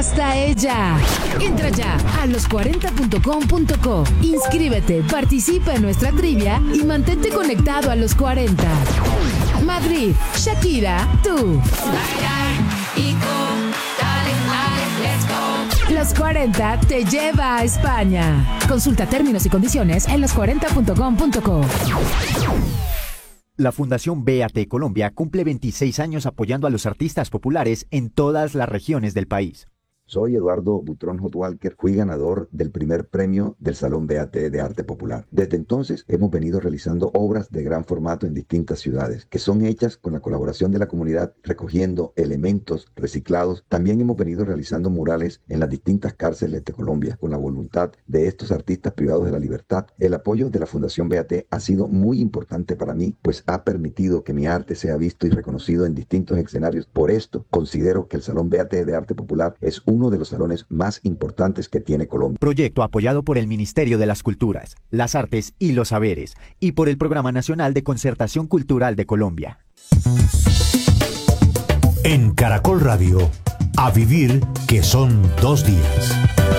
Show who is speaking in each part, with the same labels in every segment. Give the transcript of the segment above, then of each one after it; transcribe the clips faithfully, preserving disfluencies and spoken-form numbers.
Speaker 1: hasta ella. Entra ya a los cuarenta punto com punto co. Inscríbete, participa en nuestra trivia y mantente conectado a los cuarenta. Madrid, Shakira, tú. Los cuarenta te lleva a España. Consulta términos y condiciones en los cuarenta punto com punto co.
Speaker 2: La Fundación B A T Colombia cumple veintiséis años apoyando a los artistas populares en todas las regiones del país.
Speaker 3: Soy Eduardo Butrón Hot Walker, fui ganador del primer premio del Salón B A T de Arte Popular. Desde entonces hemos venido realizando obras de gran formato en distintas ciudades, que son hechas con la colaboración de la comunidad, recogiendo elementos reciclados. También hemos venido realizando murales en las distintas cárceles de Colombia, con la voluntad de estos artistas privados de la libertad. El apoyo de la Fundación B A T ha sido muy importante para mí, pues ha permitido que mi arte sea visto y reconocido en distintos escenarios. Por esto, considero que el Salón B A T de Arte Popular es un uno de los salones más importantes que tiene Colombia.
Speaker 2: Proyecto apoyado por el Ministerio de las Culturas, las Artes y los Saberes y por el Programa Nacional de Concertación Cultural de Colombia.
Speaker 4: En Caracol Radio, a vivir que son dos días.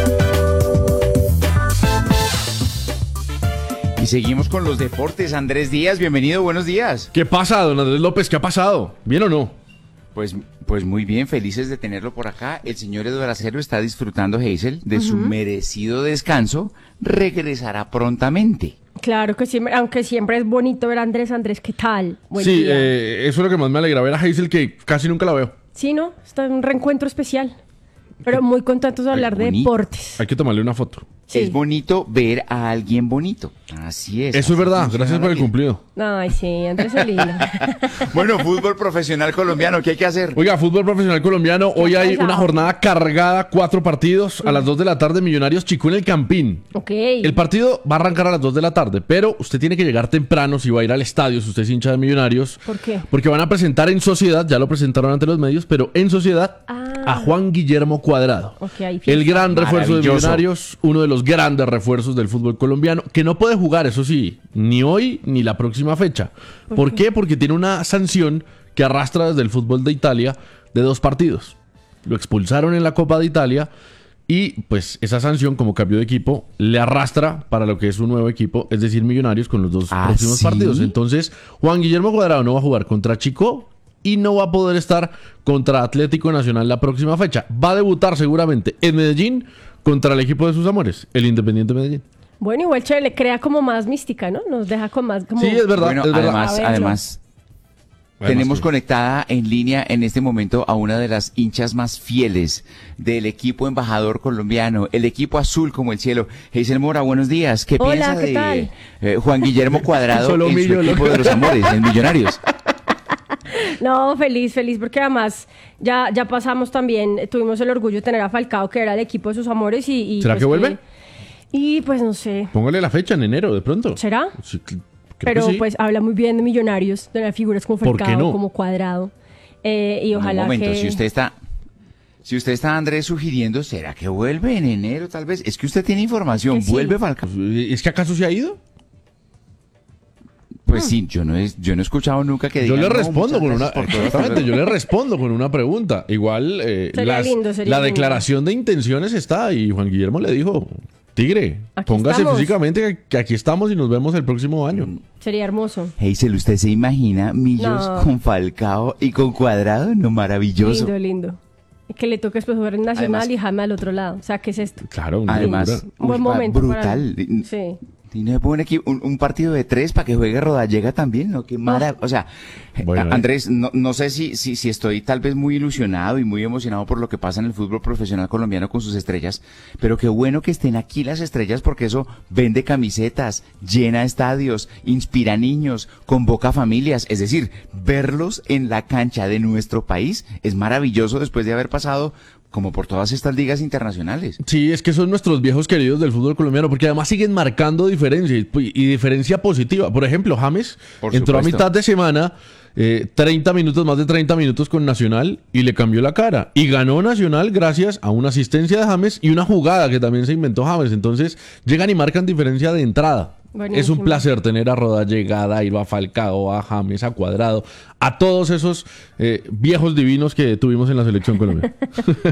Speaker 5: Y seguimos con los deportes. Andrés Díaz, bienvenido, buenos días.
Speaker 6: ¿Qué pasa, don Andrés López? ¿Qué ha pasado? ¿Bien o no?
Speaker 5: Pues, pues muy bien, felices de tenerlo por acá. El señor Eduardo Acero está disfrutando, Hazel, de uh-huh. su merecido descanso. Regresará prontamente.
Speaker 7: Claro que siempre, aunque siempre es bonito ver a Andrés. Andrés, ¿qué tal? Buen
Speaker 6: sí,
Speaker 7: día.
Speaker 6: Eh, eso es lo que más me alegra, ver a Hazel, que casi nunca la veo.
Speaker 7: Sí, ¿no? Está en un reencuentro especial. Pero muy contentos de hablar de deportes.
Speaker 6: Hay que tomarle una foto.
Speaker 5: Sí. Es bonito ver a alguien bonito. Así es.
Speaker 6: Eso es verdad. Gracias por el cumplido.
Speaker 7: Ay, sí, Andrés es lindo.
Speaker 5: Bueno, fútbol profesional colombiano, ¿qué hay que hacer?
Speaker 6: Oiga, fútbol profesional colombiano. Hoy hay una jornada cargada, cuatro partidos. A las dos de la tarde, Millonarios Chicó en el Campín.
Speaker 7: Ok.
Speaker 6: El partido va a arrancar a las dos de la tarde, pero usted tiene que llegar temprano si va a ir al estadio, si usted es hincha de Millonarios.
Speaker 7: ¿Por qué?
Speaker 6: Porque van a presentar en sociedad, ya lo presentaron ante los medios, pero en sociedad
Speaker 7: ah.
Speaker 6: a Juan Guillermo Cuadrado.
Speaker 7: Okay,
Speaker 6: el gran refuerzo de Millonarios, uno de los grandes refuerzos del fútbol colombiano, que no puede jugar, eso sí, ni hoy ni la próxima fecha. ¿Por, ¿Por qué? qué? Porque tiene una sanción que arrastra desde el fútbol de Italia de dos partidos. Lo expulsaron en la Copa de Italia y pues esa sanción, como cambio de equipo, le arrastra para lo que es un nuevo equipo, es decir, Millonarios, con los dos
Speaker 5: ¿Ah,
Speaker 6: próximos
Speaker 5: sí?
Speaker 6: partidos. Entonces, Juan Guillermo Cuadrado no va a jugar contra Chicó y no va a poder estar contra Atlético Nacional la próxima fecha. Va a debutar seguramente en Medellín contra el equipo de sus amores, el Independiente Medellín.
Speaker 7: Bueno, igual chévere, le crea como más mística, ¿no? Nos deja con más... Como...
Speaker 6: Sí, es verdad.
Speaker 5: Bueno,
Speaker 6: es verdad.
Speaker 5: además, además tenemos sí. conectada en línea en este momento a una de las hinchas más fieles del equipo embajador colombiano, el equipo azul como el cielo. Hazel Mora, buenos días. ¿Qué
Speaker 7: Hola,
Speaker 5: piensa
Speaker 7: ¿qué
Speaker 5: de
Speaker 7: tal?
Speaker 5: Eh, Juan Guillermo Cuadrado
Speaker 6: Solo
Speaker 5: en
Speaker 6: millo,
Speaker 5: su equipo
Speaker 6: loco.
Speaker 5: de los amores, en Millonarios?
Speaker 7: No, feliz, feliz, porque además ya, ya pasamos también, tuvimos el orgullo de tener a Falcao, que era el equipo de sus amores y... y
Speaker 6: ¿Será
Speaker 7: pues
Speaker 6: que vuelve?
Speaker 7: Que, y pues no sé.
Speaker 6: Póngale la fecha en enero, de pronto.
Speaker 7: ¿Será?
Speaker 6: Sí, creo
Speaker 7: Pero
Speaker 6: que sí.
Speaker 7: pues habla muy bien de Millonarios, de las figuras como
Speaker 6: ¿Por qué
Speaker 7: Falcao,
Speaker 6: no?
Speaker 7: como Cuadrado. Eh, y ojalá
Speaker 5: Un momento,
Speaker 7: que...
Speaker 5: si usted está... Si usted está, Andrés, sugiriendo, ¿será que vuelve en enero tal vez? Es que usted tiene información,
Speaker 7: Que sí.
Speaker 5: ¿vuelve Falcao?
Speaker 6: ¿Es que acaso se ha ido?
Speaker 5: Pues sí, yo no he, yo no he escuchado nunca que
Speaker 6: Yo
Speaker 5: digan,
Speaker 6: le
Speaker 5: "No,
Speaker 6: respondo
Speaker 5: muchas
Speaker 6: con una
Speaker 5: gracias por todo".
Speaker 6: exactamente, yo le respondo con una pregunta. Igual eh,
Speaker 7: Sería
Speaker 6: las-
Speaker 7: lindo, sería
Speaker 6: la
Speaker 7: lindo.
Speaker 6: declaración de intenciones está y Juan Guillermo le dijo, Tigre,
Speaker 7: Aquí
Speaker 6: póngase
Speaker 7: estamos.
Speaker 6: físicamente que, que aquí estamos y nos vemos el próximo año.
Speaker 7: Sería hermoso.
Speaker 5: Hazel, ¿usted se imagina Millos
Speaker 7: No.
Speaker 5: con Falcao y con Cuadrado? No, maravilloso.
Speaker 7: Lindo, lindo. Y que le toque después jugar en Nacional
Speaker 5: Además-
Speaker 7: y Jaime al otro lado. O sea, ¿qué es esto?
Speaker 6: Claro, una
Speaker 5: Además,
Speaker 6: locura.
Speaker 7: Un buen
Speaker 5: uy,
Speaker 7: momento
Speaker 5: brutal.
Speaker 7: para- Sí.
Speaker 5: Tiene un, equipo, un, un partido de tres para que juegue Rodallega también, ¿no? Qué mara... O sea,
Speaker 6: Bueno,
Speaker 5: a- Andrés, no, no sé si, si, si estoy tal vez muy ilusionado y muy emocionado por lo que pasa en el fútbol profesional colombiano con sus estrellas, pero qué bueno que estén aquí las estrellas porque eso vende camisetas, llena estadios, inspira niños, convoca familias. Es decir, verlos en la cancha de nuestro país es maravilloso después de haber pasado como por todas estas ligas internacionales.
Speaker 6: Sí, es que son nuestros viejos queridos del fútbol colombiano, porque además siguen marcando diferencia y, y diferencia positiva. Por ejemplo, James
Speaker 5: Por
Speaker 6: entró
Speaker 5: supuesto.
Speaker 6: a mitad de semana, eh, treinta minutos, más de treinta minutos con Nacional y le cambió la cara. Y ganó Nacional gracias a una asistencia de James y una jugada que también se inventó James. Entonces llegan y marcan diferencia de entrada.
Speaker 7: Buenísimo.
Speaker 6: Es un placer tener a Rodallega, a Dairo, a Falcao, a James, a Cuadrado, a todos esos eh, viejos divinos que tuvimos en la selección colombiana.